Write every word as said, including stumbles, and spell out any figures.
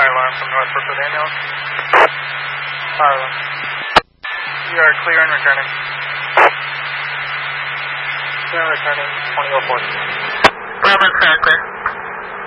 fire alarm from North Brookwood ambulance. Fire alarm. You are clear and returning. Clear and returning, twenty oh four. Bravo, clear, clear.